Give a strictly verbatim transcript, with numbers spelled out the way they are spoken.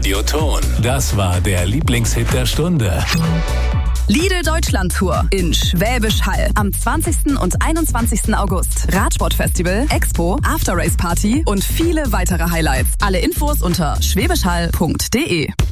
Radioton. Das war der Lieblingshit der Stunde. Lidl Deutschland Tour in Schwäbisch Hall am zwanzigsten und einundzwanzigsten August. Radsportfestival, Expo, After Race Party und viele weitere Highlights. Alle Infos unter schwäbischhall punkt de.